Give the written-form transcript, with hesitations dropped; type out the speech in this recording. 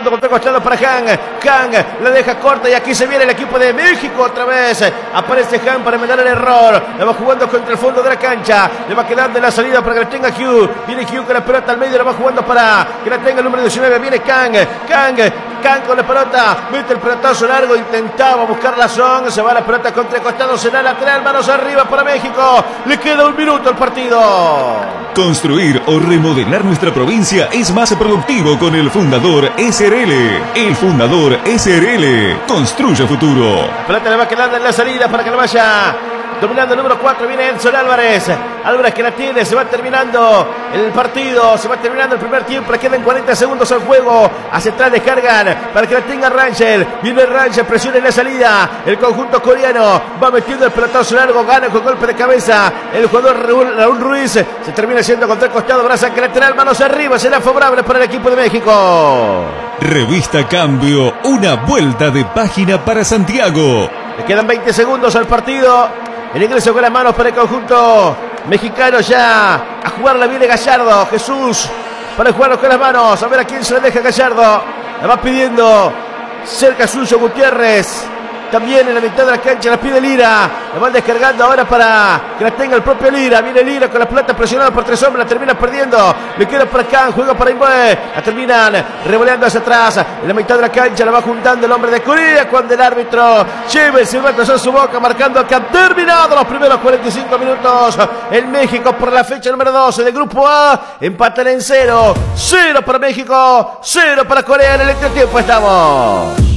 jugando contra el costado para Han. Han la deja corta y aquí se viene el equipo de México otra vez. Aparece Han para enmendar el error. La va jugando contra el fondo de la cancha. Le va quedando en la salida para que la tenga Hugh. Viene Hugh con la pelota al medio. La va jugando para que la tenga el número 19. Viene Kang. Kang con la pelota. Mete el pelotazo largo. Intentaba buscar la zona. Se va la pelota contra el costado. Será lateral. Manos arriba para México. Le queda 1 minuto al partido. Construir o remodelar nuestra provincia es más productivo con el Fundador SRL. El Fundador SRL construye futuro. La pelota le va quedando en la salida para que lo vaya dominando el número 4. Viene Edson Álvarez. Álvarez que la tiene. Se va terminando el partido. Se va terminando el primer tiempo. Le quedan 40 segundos al juego. Hacia atrás descargan para que la tenga Rangel. Viene Rangel. Presiona en la salida. El conjunto coreano va metiendo el pelotazo largo. Gana con golpe de cabeza. El jugador Raúl Ruiz. Se termina haciendo contra el costado. Braza que lateral. Manos arriba. Será favorable para el equipo de México. Revista Cambio. Una vuelta de página para Santiago. Le quedan 20 segundos al partido. El ingreso con las manos para el conjunto mexicano ya. A jugarla viene Gallardo. Jesús para jugarlo con las manos. A ver a quién se le deja Gallardo. La va pidiendo cerca suyo Gutiérrez. También en la mitad de la cancha la pide Lira. La van descargando ahora para que la tenga el propio Lira. Viene Lira con la pelota presionada por 3 hombres. La termina perdiendo. Le queda para acá. Juega para Imboe. La terminan revoleando hacia atrás. En la mitad de la cancha la va juntando el hombre de Corea. Cuando el árbitro lleva el silbato en su boca. Marcando que han terminado los primeros 45 minutos. En México por la fecha número 12 del grupo A. Empatan en 0. 0 para México. 0 para Corea. En el entretiempo estamos.